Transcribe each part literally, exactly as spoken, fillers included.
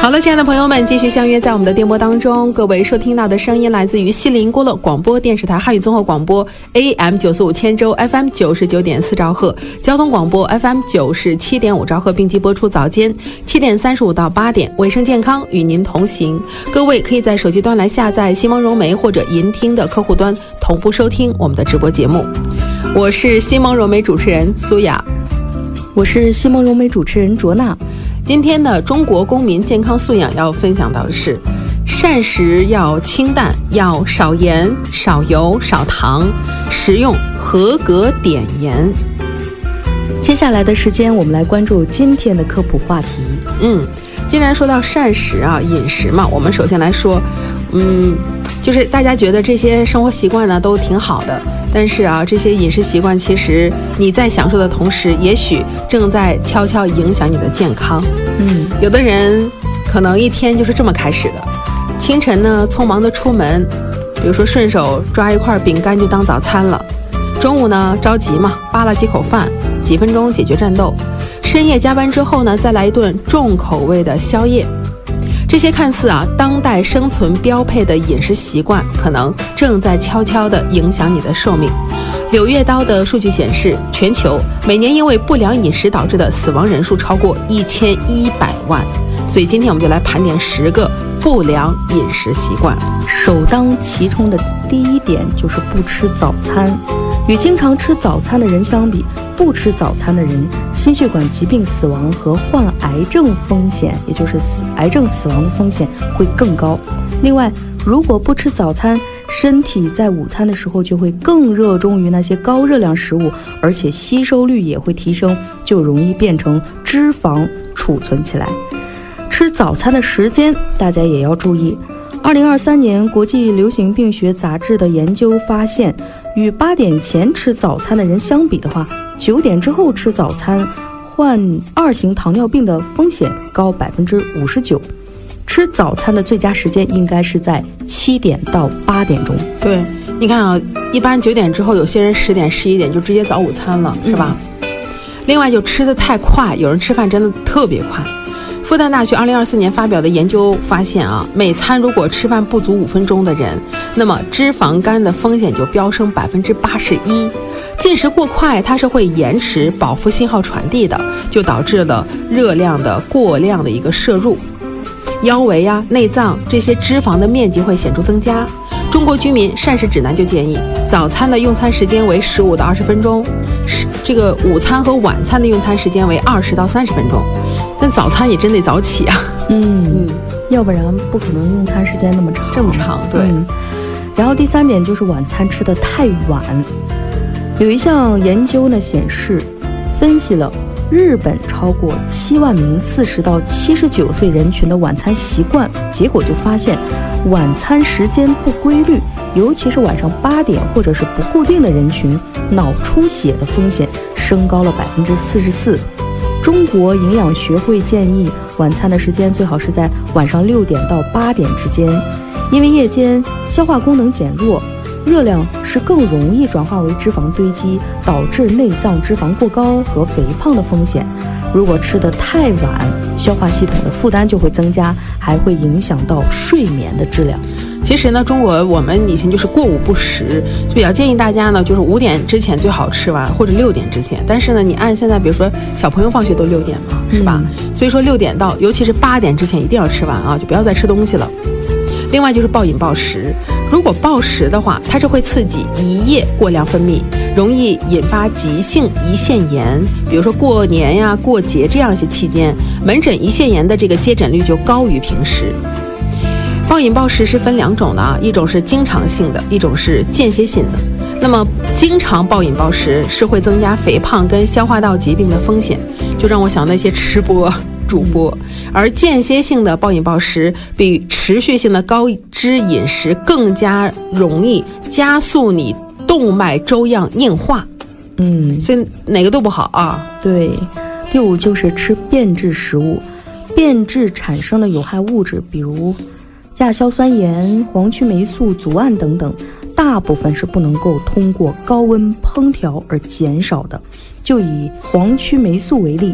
好的，亲爱的朋友们，继续相约在我们的电波当中。各位收听到的声音来自于西林郭勒广播电视台汉语综合广播 A M 九四五千州 F M 九十九点四兆赫，交通广播 F M 九十七点五兆赫，并机播出早间七点三十五到八点，卫生健康与您同行。各位可以在手机端来下载西蒙融媒或者银听的客户端同步收听我们的直播节目。我是西蒙融媒主持人苏雅， 我是西蒙融媒主持人卓娜。 今天的中国公民健康素养要分享到的是，膳食要清淡，要少盐、少油、少糖，食用合格碘盐。 接下来的时间，我们来关注今天的科普话题。 嗯，既然说到膳食啊，饮食嘛，我们首先来说，嗯，就是大家觉得这些生活习惯呢都挺好的，但是啊，这些饮食习惯其实你在享受的同时，也许正在悄悄影响你的健康。 嗯， 有的人可能一天就是这么开始的，清晨呢匆忙的出门，比如说顺手抓一块饼干就当早餐了，中午呢着急嘛，扒拉几口饭，几分钟解决战斗，深夜加班之后呢，再来一顿重口味的宵夜。这些看似啊当代生存标配的饮食习惯，可能正在悄悄地影响你的寿命。柳叶刀的数据显示，全球每年因为不良饮食导致的死亡人数超过一千一百万。所以今天我们就来盘点十个不良饮食习惯。 首当其冲的第一点就是不吃早餐。与经常吃早餐的人相比，不吃早餐的人心血管疾病死亡和患癌症风险，也就是死癌症死亡的风险会更高。另外，如果不吃早餐，身体在午餐的时候就会更热衷于那些高热量食物，而且吸收率也会提升，就容易变成脂肪储存起来。吃早餐的时间大家也要注意。二零二三年国际流行病学杂志的研究发现，与八点前吃早餐的人相比的话，九点之后吃早餐患二型糖尿病的风险高百分之五十九。吃早餐的最佳时间应该是在七点到八点钟。 对，你看啊，一般九点之后，有些人十点、十一点就直接早午餐了，是吧？嗯、另外，就吃得太快，有人吃饭真的特别快。复旦大学二零二四年发表的研究发现啊，每餐如果吃饭不足五分钟的人，那么脂肪肝的风险就飙升百分之八十一。进食过快，它是会延迟饱腹信号传递的，就导致了热量的过量的一个摄入。腰围啊、内脏这些脂肪的面积会显著增加。中国居民膳食指南就建议，早餐的用餐时间为十五到二十分钟，这个午餐和晚餐的用餐时间为二十到三十分钟。但早餐也真得早起啊， 嗯嗯，要不然不可能用餐时间那么长， 这么长，对、嗯。 然后第三点就是晚餐吃得太晚。有一项研究呢显示，分析了日本超过七万名四十到七十九岁人群的晚餐习惯，结果就发现，晚餐时间不规律，尤其是晚上八点或者是不固定的人群，脑出血的风险升高了百分之四十四。中国营养学会建议，晚餐的时间最好是在晚上六点到八点之间，因为夜间消化功能减弱，热量是更容易转化为脂肪堆积，导致内脏脂肪过高和肥胖的风险。如果吃得太晚，消化系统的负担就会增加，还会影响到睡眠的质量。 其实呢，中国我们以前就是过午不食，就比较建议大家呢，就是五点之前最好吃完，或者六点之前。但是呢，你按现在比如说小朋友放学都六点嘛，是吧？嗯、所以说六点到，尤其是八点之前一定要吃完啊，就不要再吃东西了。另外就是暴饮暴食，如果暴食的话，它是会刺激胰液过量分泌，容易引发急性胰腺炎。比如说过年呀、过节这样一些期间，门诊胰腺炎的这个接诊率就高于平时。暴饮暴食是分两种的啊，一种是经常性的，一种是间歇性的。那么经常暴饮暴食是会增加肥胖跟消化道疾病的风险，就让我想那些吃播主播。而间歇性的暴饮暴食比持续性的高脂饮食更加容易加速你动脉粥样硬化。 嗯， 所以哪个都不好啊。 对，第五就是吃变质食物，变质产生的有害物质，比如亚硝酸盐、黄曲霉素、组胺等等，大部分是不能够通过高温烹调而减少的。就以黄曲霉素为例，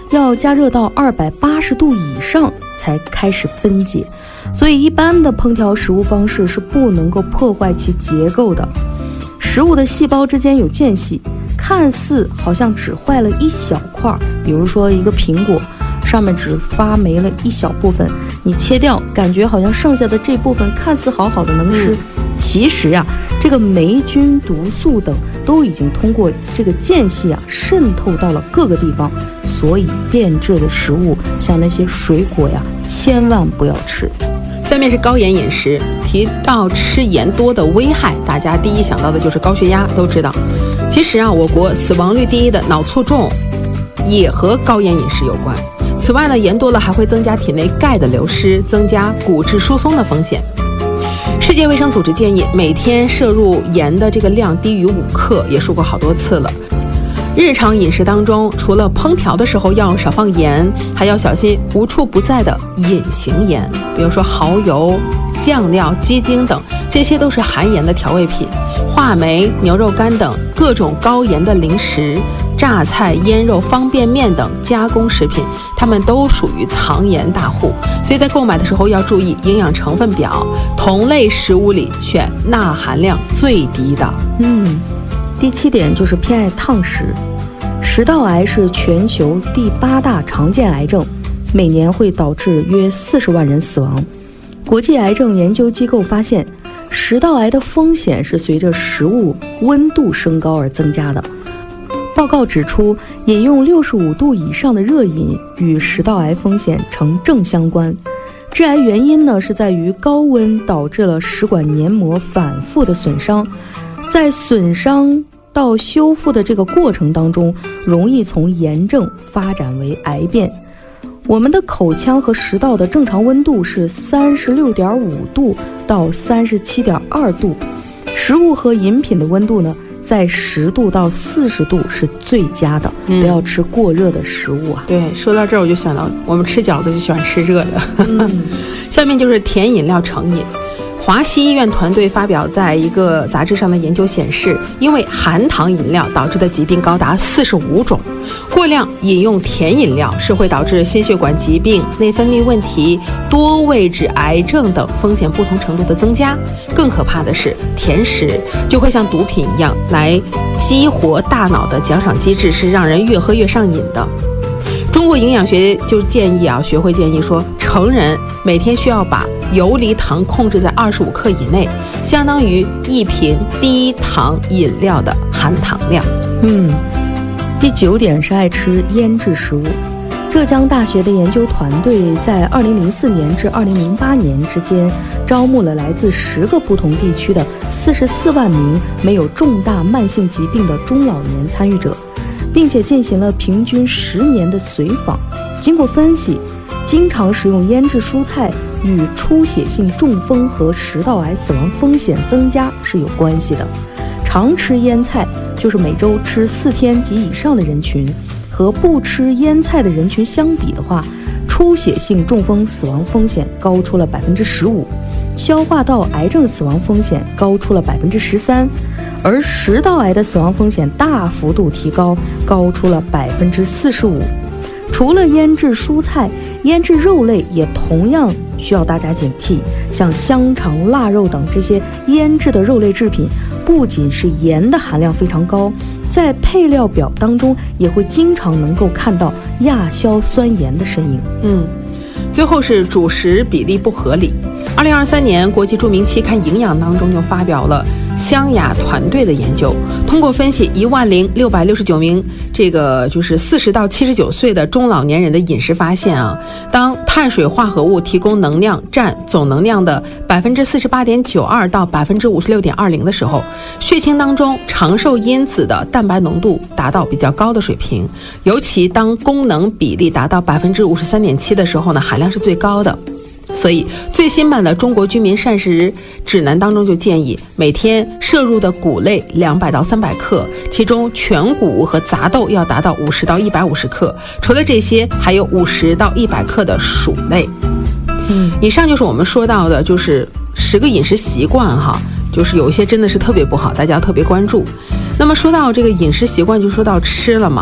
要加热到二百八十度以上才开始分解，所以一般的烹调食物方式是不能够破坏其结构的。食物的细胞之间有间隙，看似好像只坏了一小块，比如说一个苹果上面只发霉了一小部分，你切掉感觉好像剩下的这部分看似好好的能吃、嗯、其实呀、啊，这个霉菌毒素等都已经通过这个间隙啊渗透到了各个地方，所以变质的食物像那些水果呀千万不要吃。 下面是高盐饮食，提到吃盐多的危害，大家第一想到的就是高血压，都知道。其实啊，我国死亡率第一的脑卒中也和高盐饮食有关。此外呢，盐多了还会增加体内钙的流失，增加骨质疏松的风险。世界卫生组织建议每天摄入盐的这个量低于五克，也说过好多次了。日常饮食当中，除了烹调的时候要少放盐，还要小心无处不在的隐形盐，比如说蚝油、酱料、鸡精等，这些都是含盐的调味品。话梅、牛肉干等各种高盐的零食、榨菜、腌肉、方便面等加工食品，它们都属于藏盐大户，所以在购买的时候要注意营养成分表，同类食物里选钠含量最低的。 嗯，第七点就是偏爱烫食。食道癌是全球第八大常见癌症，每年会导致约四十万人死亡。国际癌症研究机构发现，食道癌的风险是随着食物温度升高而增加的。报告指出，饮用六十五度以上的热饮与食道癌风险呈正相关。致癌原因呢，是在于高温导致了食管黏膜反复的损伤，在损伤到修复的这个过程当中，容易从炎症发展为癌变。我们的口腔和食道的正常温度是三十六点五度到三十七点二度，食物和饮品的温度呢，在十度到四十度是最佳的、嗯、不要吃过热的食物啊。 对，说到这儿我就想到我们吃饺子就喜欢吃热的、嗯、下面就是甜饮料成瘾。华西医院团队发表在一个杂志上的研究显示，因为含糖饮料导致的疾病高达四十五种，过量饮用甜饮料是会导致心血管疾病、内分泌问题、多位置癌症等风险不同程度的增加。更可怕的是，甜食就会像毒品一样来激活大脑的奖赏机制，是让人越喝越上瘾的。中国营养学就建议啊，学会建议说，成人每天需要把游离糖控制在二十五克以内，相当于一瓶低糖饮料的含糖量。 嗯，第九点是爱吃腌制食物。浙江大学的研究团队在二零零四年至二零零八年之间，招募了来自十个不同地区的四十四万名没有重大慢性疾病的中老年参与者，并且进行了平均十年的随访。经过分析，经常食用腌制蔬菜与出血性中风和食道癌死亡风险增加是有关系的。常吃腌菜，就是每周吃四天及以上的人群，和不吃腌菜的人群相比的话，出血性中风死亡风险高出了百分之十五，消化道癌症死亡风险高出了百分之十三，而食道癌的死亡风险大幅度提高，高出了百分之四十五。除了腌制蔬菜，腌制肉类也同样需要大家警惕。像香肠、腊肉等这些腌制的肉类制品，不仅是盐的含量非常高，在配料表当中也会经常能够看到亚硝酸盐的身影。 嗯，最后是主食比例不合理。二零二三年，国际著名期刊《营养》当中就发表了湘雅团队的研究，通过分析一万零六百六十九名这个就是四十到七十九岁的中老年人的饮食，发现啊，当碳水化合物提供能量占总能量的百分之四十八点九二到百分之五十六点二零的时候，血清当中长寿因子的蛋白浓度达到比较高的水平，尤其当功能比例达到百分之五十三点七的时候呢，含量是最高的。所以最新版的中国居民膳食指南当中就建议每天摄入的谷类两百到三百克，其中全谷和杂豆要达到五十到一百五十克，除了这些还有五十到一百克的薯类。嗯，以上就是我们说到的就是十个饮食习惯哈，就是有一些真的是特别不好，大家要特别关注。那么说到这个饮食习惯，就说到吃了嘛，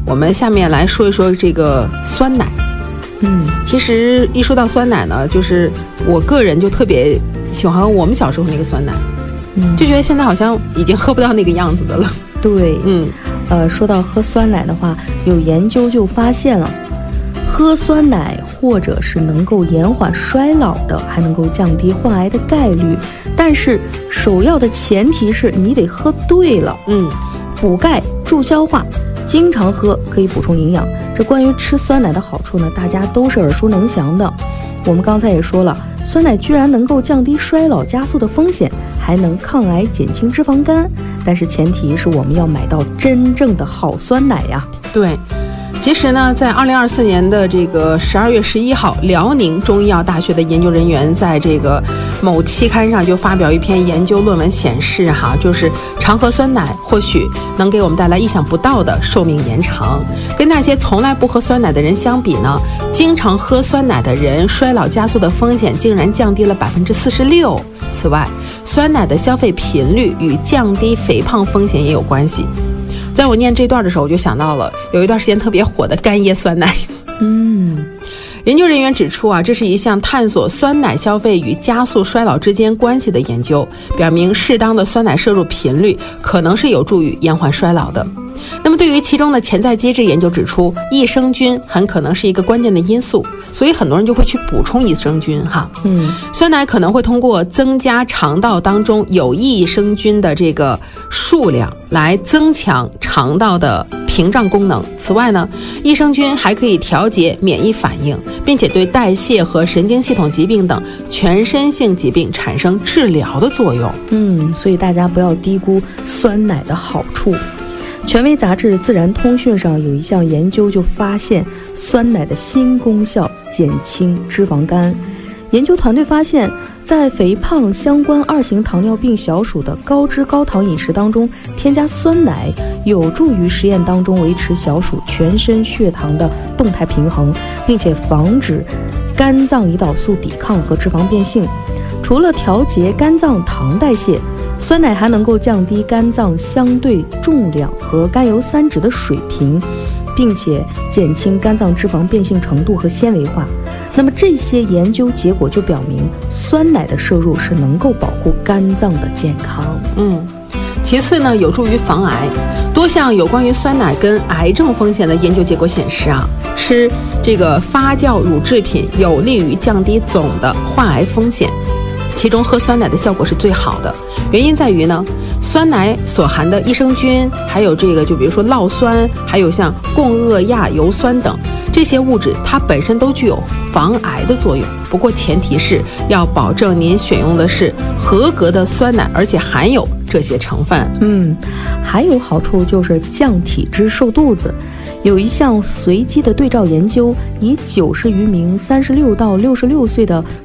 我们下面来说一说这个酸奶。 嗯， 其实一说到酸奶呢，就是我个人就特别喜欢喝我们小时候那个酸奶，嗯，就觉得现在好像已经喝不到那个样子的了。 对， 嗯， 呃，说到喝酸奶的话，有研究就发现了，喝酸奶或者是能够延缓衰老的，还能够降低患癌的概率。但是首要的前提是你得喝对了， 嗯， 补钙助消化，经常喝可以补充营养。这关于吃酸奶的好处呢，大家都是耳熟能详的。我们刚才也说了，酸奶居然能够降低衰老加速的风险，还能抗癌减轻脂肪肝。但是前提是我们要买到真正的好酸奶呀。 对。其实呢，在二零二四年的这个十二月十一号，辽宁中医药大学的研究人员在这个某期刊上就发表一篇研究论文，显示哈，就是常喝酸奶或许能给我们带来意想不到的寿命延长。跟那些从来不喝酸奶的人相比呢，经常喝酸奶的人衰老加速的风险竟然降低了百分之四十六。此外，酸奶的消费频率与降低肥胖风险也有关系。在我念这段的时候，我就想到了有一段时间特别火的干椰酸奶。 嗯， 研究人员指出啊，这是一项探索酸奶消费与加速衰老之间关系的研究，表明适当的酸奶摄入频率可能是有助于延缓衰老的。那么对于其中的潜在机制，研究指出益生菌很可能是一个关键的因素，所以很多人就会去补充益生菌哈。 嗯， 酸奶可能会通过增加肠道当中有益生菌的这个数量来增强肠道的屏障功能。此外呢，益生菌还可以调节免疫反应，并且对代谢和神经系统疾病等全身性疾病产生治疗的作用。 嗯，所以大家不要低估酸奶的好处。权威杂志《自然通讯》上有一项研究就发现，酸奶的新功效减轻脂肪肝。研究团队发现，在肥胖相关二型糖尿病小鼠的高脂高糖饮食当中，添加酸奶有助于实验当中维持小鼠全身血糖的动态平衡，并且防止肝脏胰岛素抵抗和脂肪变性。除了调节肝脏糖代谢，酸奶还能够降低肝脏相对重量和甘油三酯的水平，并且减轻肝脏脂肪变性程度和纤维化。那么这些研究结果就表明，酸奶的摄入是能够保护肝脏的健康。 嗯，其次呢，有助于防癌。多项有关于酸奶跟癌症风险的研究结果显示啊，吃这个发酵乳制品有利于降低总的患癌风险。其中喝酸奶的效果是最好的，原因在于呢，酸奶所含的益生菌，还有这个就比如说酪酸，还有像共轭亚油酸等这些物质，它本身都具有防癌的作用。不过前提是要保证您选用的是合格的酸奶，而且含有这些成分。 嗯，还有好处就是降体脂瘦肚子。有一项随机的对照研究，以九十余名三十六到六十六岁的